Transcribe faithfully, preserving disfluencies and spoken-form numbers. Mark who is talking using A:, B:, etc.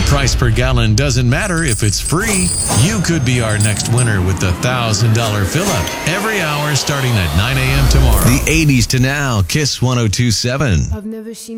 A: price per gallon doesn't matter if it's free. You could be our next winner with the one thousand dollars fill-up every hour starting at nine a.m. tomorrow.
B: The eighties to now, Kiss one oh two point seven.
C: I've never seen